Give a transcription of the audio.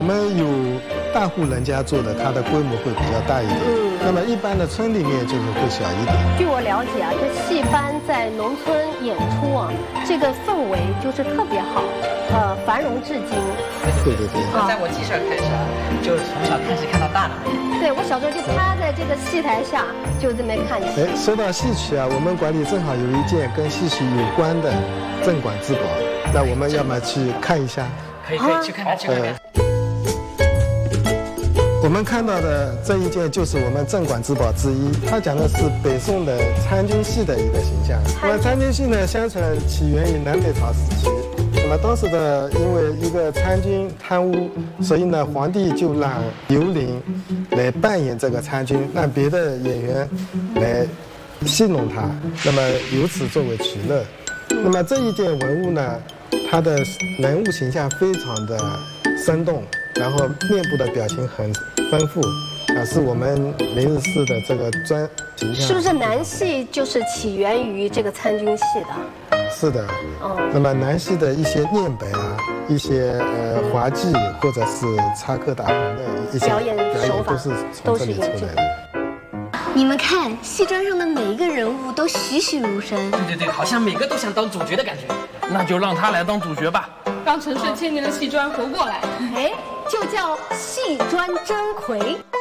我们有大户人家做的，它的规模会比较大一点。那么一般的村里面就是会小一点。 据我了解啊，这戏班在农村演出啊，这个氛围就是特别好，繁荣至今。 对。 在我记事开始啊，就是从小看戏看到大的。 对，我小时候就趴在这个戏台下，就这么看戏。 说到戏曲啊，我们馆里正好有一件跟戏曲有关的镇馆之宝，那我们要么去看一下？ 可以去看看。 我们看到的这一件就是我们镇馆之宝之一，它讲的是北宋的参军戏的一个形象。那么参军戏呢，相传起源于南北朝时期。那么当时的因为一个参军贪污，所以呢，皇帝就让刘伶来扮演这个参军，让别的演员来戏弄他，那么由此作为取乐。那么这一件文物呢，它的人物形象非常的生动，然后面部的表情很丰富，是我们灵日寺的这个形象。 是不是南戏就是起源于这个参军戏的？ 是的。那么南戏的一些念本啊，一些滑稽或者是插科打诨的一些表演手法都是从这里出来的。 你们看，戏砖上的每一个人物都栩栩如生。 对，好像每个都想当主角的感觉。 那就让他来当主角吧， 让陈氏千年的戏砖活过来。 就叫戏砖真魁。